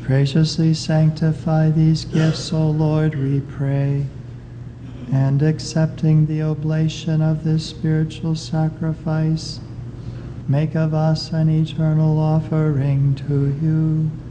Graciously sanctify these gifts, O Lord, we pray, and accepting the oblation of this spiritual sacrifice, make of us an eternal offering to you.